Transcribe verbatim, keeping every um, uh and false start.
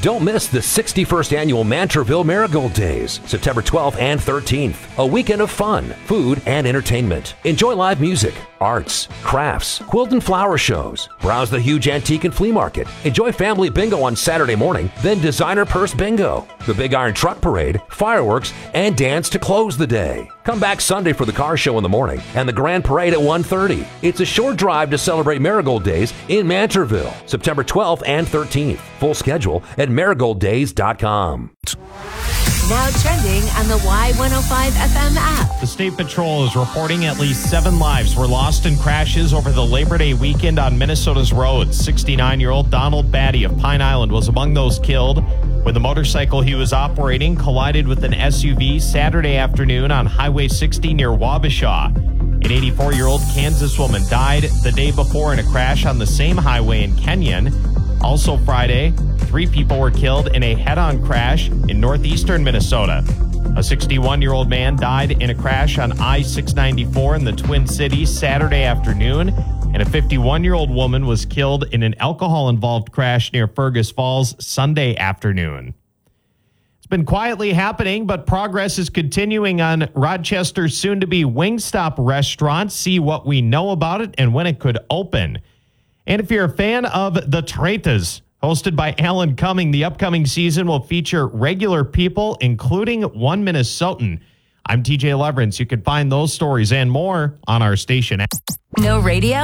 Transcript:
Don't miss the sixty-first Annual Mantorville Marigold Days, September twelfth and thirteenth. A weekend of fun, food, and entertainment. Enjoy live music, arts, crafts, quilt and flower shows. Browse the huge antique and flea market. Enjoy family bingo on Saturday morning, then designer purse bingo, the Big Iron Truck Parade, fireworks, and dance to close the day. Come back Sunday for the car show in the morning and the grand parade at one thirty. It's a short drive to celebrate Marigold Days in Mantorville, September twelfth and thirteenth. Full schedule at marigold days dot com. Now trending on the Y one oh five F M app. The State Patrol is reporting at least seven lives were lost in crashes over the Labor Day weekend on Minnesota's roads. sixty-nine-year-old Donald Batty of Pine Island was among those killed when the motorcycle he was operating collided with an S U V Saturday afternoon on Highway sixty near Wabasha. An eighty-four-year-old Kansas woman died the day before in a crash on the same highway in Kenyon. Also Friday, three people were killed in a head-on crash in northeastern Minnesota. A sixty-one-year-old man died in a crash on I six ninety-four in the Twin Cities Saturday afternoon, and a fifty-one-year-old woman was killed in an alcohol-involved crash near Fergus Falls Sunday afternoon. It's been quietly happening, but progress is continuing on Rochester's soon-to-be Wingstop restaurant. See what we know about it and when it could open. And if you're a fan of The Traitas, hosted by Alan Cumming, the upcoming season will feature regular people, including one Minnesotan. I'm T J Leverance. You can find those stories and more on our station app. No radio?